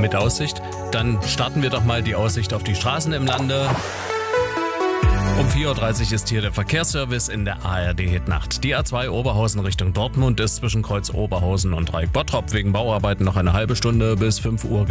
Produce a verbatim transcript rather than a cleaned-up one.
mit Aussicht. Dann starten wir doch mal die Aussicht auf die Straßen im Lande. Um vier Uhr dreißig ist hier der Verkehrsservice in der A R D-Hitnacht. Die A zwei Oberhausen Richtung Dortmund ist zwischen Kreuz Oberhausen und Dreieck Bottrop wegen Bauarbeiten noch eine halbe Stunde bis fünf Uhr